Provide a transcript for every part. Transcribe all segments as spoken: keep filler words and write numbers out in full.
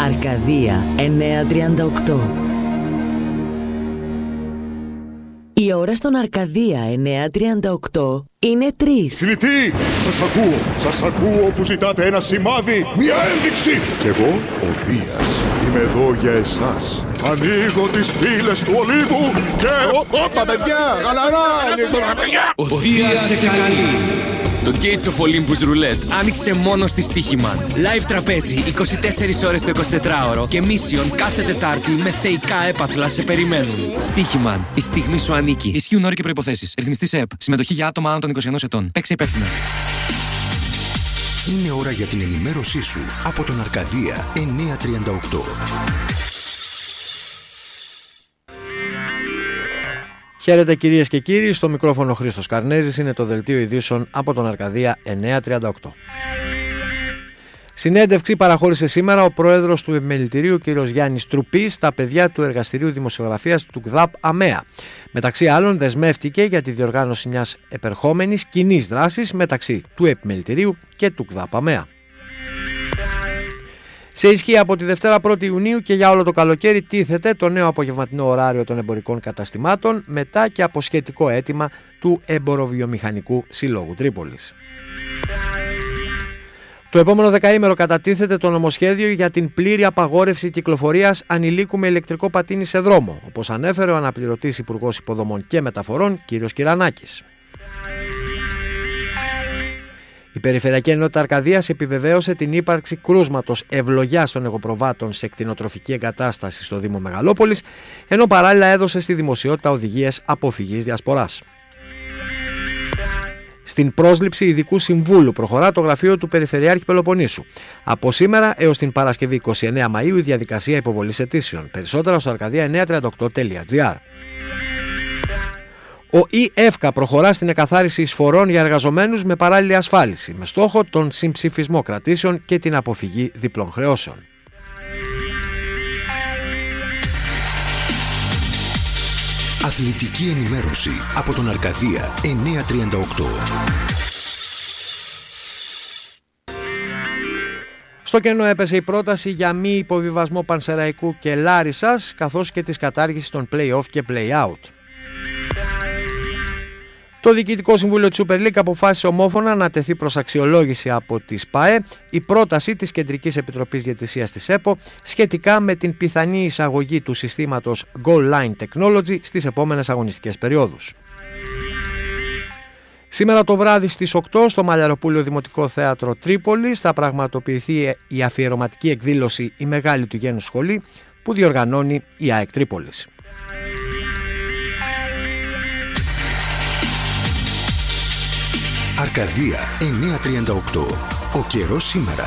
Αρκαδία εννιακόσια τριάντα οκτώ. Η ώρα στον Αρκαδία εννιακόσια τριάντα οκτώ είναι τρεις. Κριτή, σας ακούω, σας ακούω που ζητάτε ένα σημάδι, μια ένδειξη. Κι εγώ, ο Δίας, είμαι εδώ για εσάς. Ανοίγω τις πύλες του ολίγου και... Όπα παιδιά, γαλαρά, ο Δίας σε καλεί. Το Gates of Olympus Roulette άνοιξε μόνο στη Στοίχημαν. Live τραπέζι είκοσι τέσσερις ώρες το εικοσιτετράωρο και Mission κάθε Τετάρτη με θεϊκά έπαθλα σε περιμένουν. Στοίχημαν. Η στιγμή σου ανήκει. Ισχύουν όροι και προϋποθέσεις. Ρυθμιστής ΕΕΠ. Συμμετοχή για άτομα άνω των είκοσι ενός ετών. Παίξε υπεύθυνα. Είναι ώρα για την ενημέρωσή σου από τον Αρκαδία εννιακόσια τριάντα οκτώ. Χαίρετε κυρίες και κύριοι, στο μικρόφωνο Χρήστος Καρνέζης, είναι το δελτίο ειδήσεων από τον Αρκαδία εννιακόσια τριάντα οκτώ. Συνέντευξη παραχώρησε σήμερα ο πρόεδρος του Επιμελητηρίου κ. Γιάννης Τρουπής στα παιδιά του Εργαστηρίου Δημοσιογραφίας του ΚΔΑΠ ΑΜΕΑ. Μεταξύ άλλων δεσμεύτηκε για τη διοργάνωση μιας επερχόμενης κοινής δράσης μεταξύ του Επιμελητηρίου και του ΚΔΑΠ ΑΜΕΑ. Σε ισχύ από τη Δευτέρα πρώτη Ιουνίου και για όλο το καλοκαίρι τίθεται το νέο απογευματινό ωράριο των εμπορικών καταστημάτων μετά και από σχετικό αίτημα του Εμποροβιομηχανικού Συλλόγου Τρίπολης. Το επόμενο δεκαήμερο κατατίθεται το νομοσχέδιο για την πλήρη απαγόρευση κυκλοφορίας ανηλίκου με ηλεκτρικό πατίνι σε δρόμο, όπως ανέφερε ο αναπληρωτής Υπουργός Υποδομών και Μεταφορών κ. Κυρανάκης. Η Περιφερειακή Ενότητα Αρκαδίας επιβεβαίωσε την ύπαρξη κρούσματος ευλογιάς των εγωπροβάτων σε κτηνοτροφική εγκατάσταση στο Δήμο Μεγαλόπολης, ενώ παράλληλα έδωσε στη δημοσιότητα οδηγίες αποφυγής διασποράς. Στην πρόσληψη ειδικού συμβούλου προχωρά το γραφείο του Περιφερειάρχη Πελοποννήσου. Από σήμερα έως την Παρασκευή είκοσι εννέα Μαΐου η διαδικασία υποβολής αιτήσεων. Περισσότερα στο αρκαδία εννιακόσια τριάντα οκτώ τελεία τζι άρ. Ο ΙΕΦΚΑ προχωρά στην εκαθάριση εισφορών για εργαζομένους με παράλληλη ασφάλιση, με στόχο τον συμψηφισμό κρατήσεων και την αποφυγή διπλών χρεώσεων. Αθλητική ενημέρωση από τον Αρκαδία εννιακόσια τριάντα οκτώ. Στο κενό έπεσε η πρόταση για μη υποβιβασμό Πανσεραϊκού και Λάρισσας, καθώς και της κατάργησης των play-off και play-out. Το Διοικητικό Συμβούλιο της Super League αποφάσισε ομόφωνα να τεθεί προς αξιολόγηση από τη ΣΠΑΕ η πρόταση της Κεντρικής Επιτροπής Διαιτησίας της ΕΠΟ σχετικά με την πιθανή εισαγωγή του συστήματος Goal Line Technology στις επόμενες αγωνιστικές περιόδους. Σήμερα το βράδυ στις οκτώ στο Μαλιαροπούλιο Δημοτικό Θέατρο Τρίπολης θα πραγματοποιηθεί η αφιερωματική εκδήλωση «Η Μεγάλη του Γένους Σχολή» που διοργανώνει η ΑΕΚ Τρίπολης. Αρκαδία εννιακόσια τριάντα οκτώ. Ο καιρός σήμερα.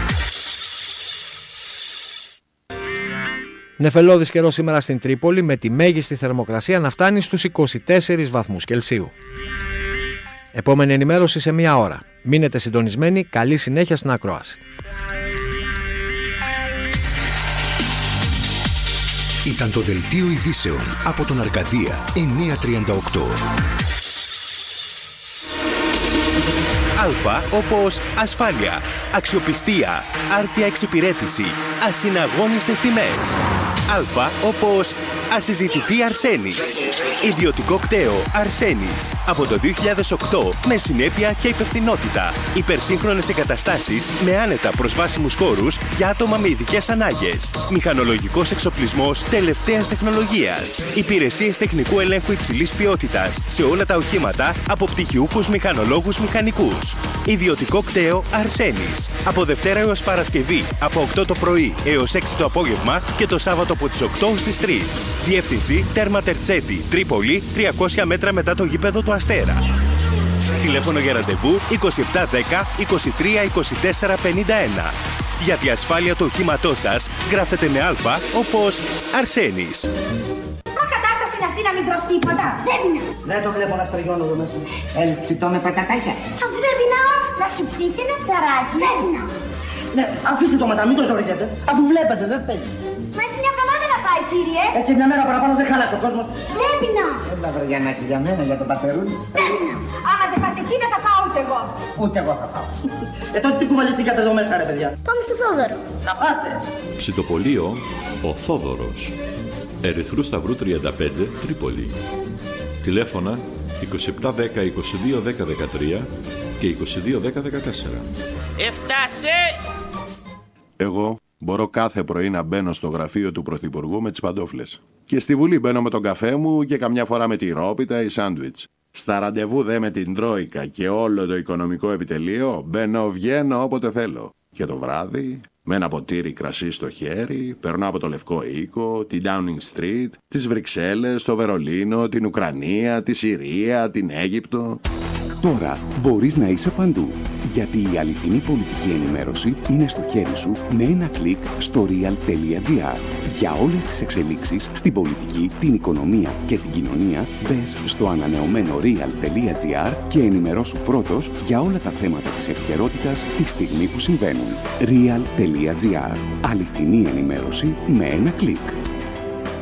Νεφελώδης καιρός σήμερα στην Τρίπολη με τη μέγιστη θερμοκρασία να φτάνει στους είκοσι τέσσερις βαθμούς Κελσίου. Επόμενη ενημέρωση σε μία ώρα. Μείνετε συντονισμένοι, καλή συνέχεια στην ακρόαση. Ήταν το δελτίο ειδήσεων από τον Αρκαδία εννιακόσια τριάντα οκτώ. Α όπως ασφάλεια, αξιοπιστία, άρτια εξυπηρέτηση, ασυναγώνιστες τιμές. Α όπως ασυζητητή Αρσένης. Ιδιωτικό κτέο Αρσένης. Από το δύο χιλιάδες οκτώ με συνέπεια και υπευθυνότητα. Υπερσύγχρονες εγκαταστάσεις με άνετα προσβάσιμους χώρους για άτομα με ειδικές ανάγκες. Μηχανολογικός εξοπλισμός τελευταίας τεχνολογίας. Υπηρεσίες τεχνικού ελέγχου υψηλής ποιότητας σε όλα τα οχήματα από πτυχιούχους μηχανολόγους μηχανικούς. Ιδιωτικό κτέο Αρσένης. Από Δευτέρα έως Παρασκευή από οκτώ το πρωί έως έξι το απόγευμα και το Σάββατο από τις οκτώ στις τρεις. Διεύθυνση Τέρμα Τερτσέτη, Τρίπολη, τριακόσια μέτρα μετά το γήπεδο του Αστέρα. Τηλέφωνο για ραντεβού είκοσι επτά δέκα είκοσι τρία είκοσι τέσσερα πενήντα ένα. Για τη ασφάλεια του οχήματός σας γράφετε με Α όπως Αρσένης. Μα κατάσταση είναι αυτή να μην τρως τίποτα. Δεν πεινά. Δεν το βλέπω να στριγώνω εδώ μέσα. Θέλεις ψητό με πατατάκια. Αφού δεν πεινάω, να σου ψήσει ένα ψαράκι. Δεν πεινάω. Ναι, αφήστε το μετά, μην το ζορίζετε. Αφού βλέπετε, δεν θέλει. Μα έχει μια εβδομάδα να πάει, κύριε. Έτσι μια μέρα παραπάνω δεν χάλασε ο κόσμος. Δεν πεινάω. Έλα βρε Γιαννάκη για μένα, για τον πατερούλη. Δεν πεινάω. Άμα δεν πας εσύ δεν θα φάω ούτε εγώ. Ούτε εγώ θα πάω. Ε, τότε τι κουβαληθήκατε εδώ μέσα, ρε παιδιά. Πάμε στο Θόδωρο. Να πάτε. Ψητοπολείο Ο Θόδωρος. Ερυθρού Σταυρού τριάντα πέντε, Τρίπολη. Τηλέφωνα είκοσι επτά δέκα είκοσι δύο δέκα δεκατρία και είκοσι δύο δέκα δεκατέσσερα. Έφτασε! Εγώ μπορώ κάθε πρωί να μπαίνω στο γραφείο του Πρωθυπουργού με τις παντόφλες. Και στη Βουλή μπαίνω με τον καφέ μου και καμιά φορά με τη ρόπιτα ή σάντουιτς. Στα ραντεβού δε με την Τρόικα και όλο το οικονομικό επιτελείο μπαίνω, βγαίνω όποτε θέλω. Και το βράδυ, με ένα ποτήρι κρασί στο χέρι, περνώ από το Λευκό Οίκο, την Downing Street, τις Βρυξέλλες, το Βερολίνο, την Ουκρανία, τη Συρία, την Αίγυπτο. Τώρα μπορείς να είσαι παντού, γιατί η αληθινή πολιτική ενημέρωση είναι στο χέρι σου με ένα κλικ στο real.gr. Για όλες τις εξελίξεις στην πολιτική, την οικονομία και την κοινωνία, μπες στο ανανεωμένο real.gr και ενημερώσου πρώτος για όλα τα θέματα της επικαιρότητας τη στιγμή που συμβαίνουν. real.gr. Αληθινή ενημέρωση με ένα κλικ.